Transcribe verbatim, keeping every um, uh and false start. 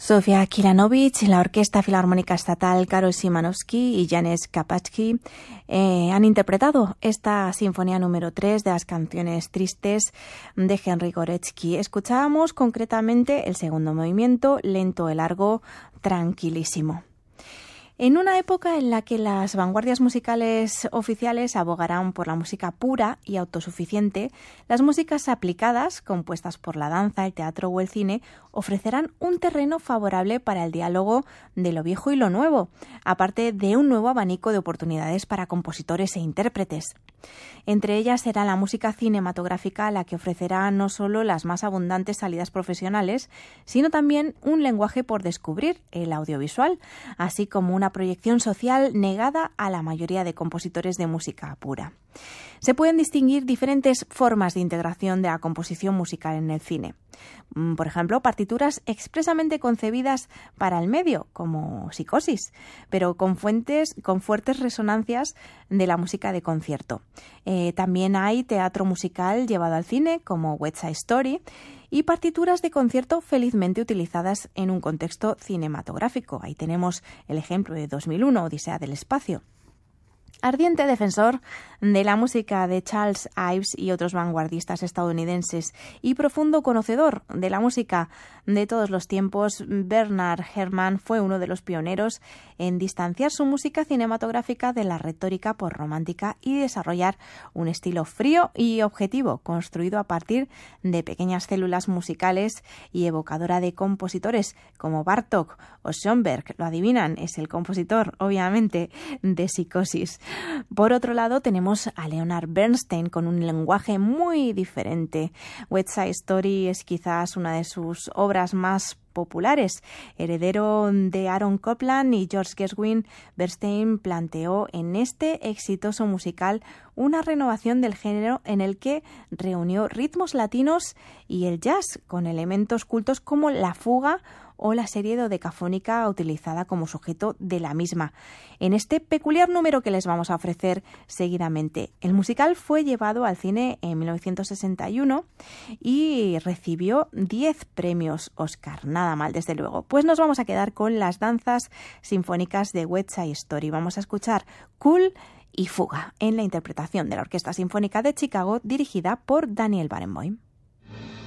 Sofía Kilanovich, la Orquesta Filarmónica Estatal Karol Szymanowski y Janusz Kapatsky eh, han interpretado esta sinfonía número tres de las canciones tristes de Henry Górecki. Escuchábamos concretamente el segundo movimiento, lento y largo, tranquilísimo. En una época en la que las vanguardias musicales oficiales abogarán por la música pura y autosuficiente, las músicas aplicadas, compuestas por la danza, el teatro o el cine, ofrecerán un terreno favorable para el diálogo de lo viejo y lo nuevo, aparte de un nuevo abanico de oportunidades para compositores e intérpretes. Entre ellas será la música cinematográfica la que ofrecerá no solo las más abundantes salidas profesionales, sino también un lenguaje por descubrir, el audiovisual, así como una proyección social negada a la mayoría de compositores de música pura. Se pueden distinguir diferentes formas de integración de la composición musical en el cine. Por ejemplo, partituras expresamente concebidas para el medio, como Psicosis, pero con, fuentes, con fuertes resonancias de la música de concierto. Eh, también hay teatro musical llevado al cine, como West Side Story, y partituras de concierto felizmente utilizadas en un contexto cinematográfico. Ahí tenemos el ejemplo de dos mil uno, Odisea del Espacio. Ardiente defensor de la música de Charles Ives y otros vanguardistas estadounidenses y profundo conocedor de la música de todos los tiempos, Bernard Herrmann fue uno de los pioneros en distanciar su música cinematográfica de la retórica postromántica y desarrollar un estilo frío y objetivo, construido a partir de pequeñas células musicales y evocadora de compositores como Bartók o Schoenberg. Lo adivinan, es el compositor, obviamente, de Psicosis. Por otro lado, tenemos a Leonard Bernstein con un lenguaje muy diferente. West Side Story es quizás una de sus obras más populares. Heredero de Aaron Copland y George Gershwin, Bernstein planteó en este exitoso musical una renovación del género en el que reunió ritmos latinos y el jazz con elementos cultos como la fuga o la serie dodecafónica utilizada como sujeto de la misma. En este peculiar número que les vamos a ofrecer seguidamente, el musical fue llevado al cine en mil novecientos sesenta y uno y recibió diez premios Oscar, nada mal desde luego. Pues nos vamos a quedar con las danzas sinfónicas de West Side Story. Vamos a escuchar Cool y Fuga en la interpretación de la Orquesta Sinfónica de Chicago dirigida por Daniel Barenboim.